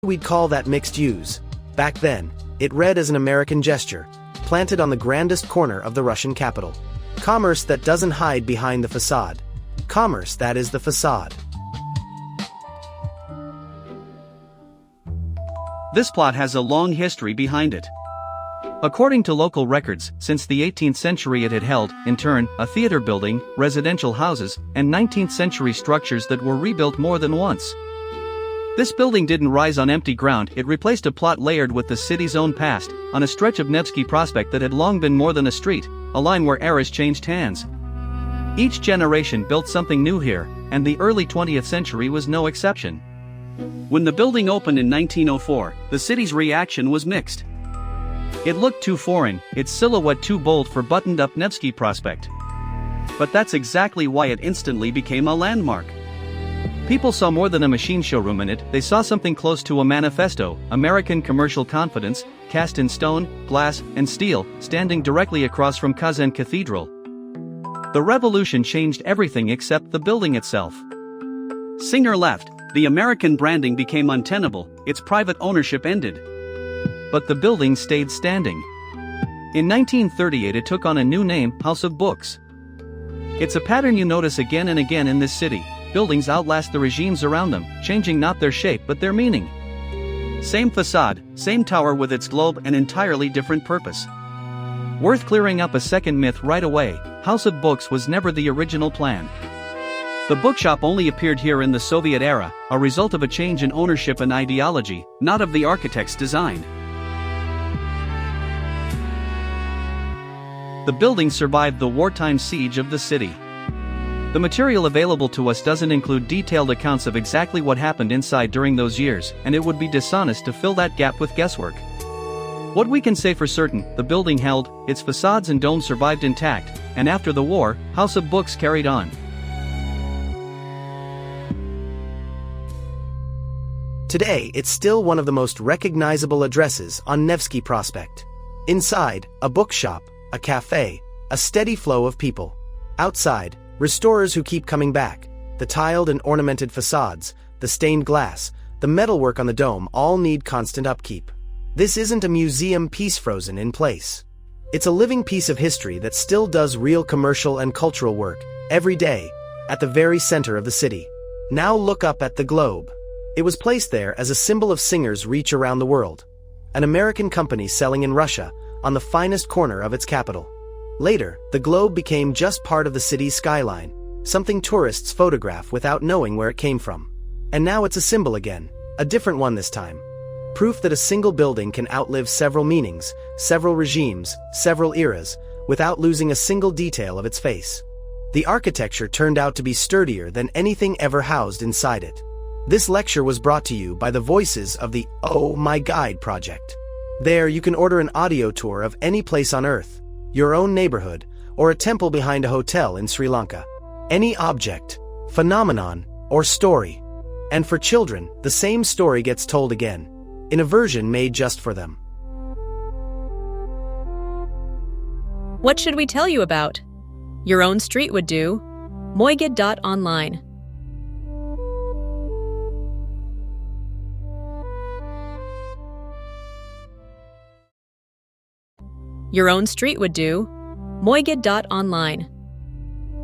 We'd call that mixed use. Back then, it read as an American gesture, planted on the grandest corner of the Russian capital. Commerce that doesn't hide behind the facade. Commerce that is the facade. This plot has a long history behind it. According to local records, since the 18th century it had held, in turn, a theater building, residential houses, and 19th century structures that were rebuilt more than once. This building didn't rise on empty ground, it replaced a plot layered with the city's own past, on a stretch of Nevsky Prospect that had long been more than a street, a line where eras changed hands. Each generation built something new here, and the early 20th century was no exception. When the building opened in 1904, the city's reaction was mixed. It looked too foreign, its silhouette too bold for buttoned-up Nevsky Prospect. But that's exactly why it instantly became a landmark. People saw more than a machine showroom in it, they saw something close to a manifesto, American commercial confidence, cast in stone, glass, and steel, standing directly across from Kazan Cathedral. The revolution changed everything except the building itself. Singer left, the American branding became untenable, its private ownership ended. But the building stayed standing. In 1938 it took on a new name, House of Books. It's a pattern you notice again and again in this city. Buildings outlast the regimes around them, changing not their shape but their meaning. Same facade, same tower with its globe, an entirely different purpose. Worth clearing up a second myth right away, House of Books was never the original plan. The bookshop only appeared here in the Soviet era, a result of a change in ownership and ideology, not of the architect's design. The building survived the wartime siege of the city. The material available to us doesn't include detailed accounts of exactly what happened inside during those years, and it would be dishonest to fill that gap with guesswork. What we can say for certain, the building held, its facades and domes survived intact, and after the war, House of Books carried on. Today, it's still one of the most recognizable addresses on Nevsky Prospect. Inside, a bookshop, a cafe, a steady flow of people. Outside, restorers who keep coming back. The tiled and ornamented facades, the stained glass, the metalwork on the dome all need constant upkeep. This isn't a museum piece frozen in place. It's a living piece of history that still does real commercial and cultural work, every day, at the very center of the city. Now look up at the globe. It was placed there as a symbol of Singer's reach around the world. An American company selling in Russia, on the finest corner of its capital. Later, the globe became just part of the city's skyline, something tourists photograph without knowing where it came from. And now it's a symbol again, a different one this time. Proof that a single building can outlive several meanings, several regimes, several eras, without losing a single detail of its face. The architecture turned out to be sturdier than anything ever housed inside it. This lecture was brought to you by the voices of the Oh My Guide project. There you can order an audio tour of any place on Earth, your own neighborhood, or a temple behind a hotel in Sri Lanka. Any object, phenomenon, or story. And for children, the same story gets told again, in a version made just for them. What should we tell you about? Your own street would do. Moigid.online. Your own street would do. Moigid.online.